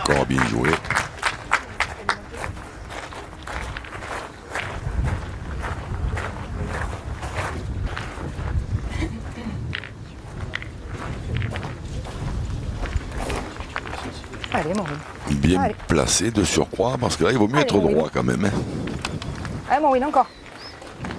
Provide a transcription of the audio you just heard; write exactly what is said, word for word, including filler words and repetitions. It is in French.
encore bien joué. Allez, Maureen. Bien Allez. placé de surcroît, parce que là, il vaut mieux Allez, être Maureen. droit quand même. Hein. Allez, Maureen, encore.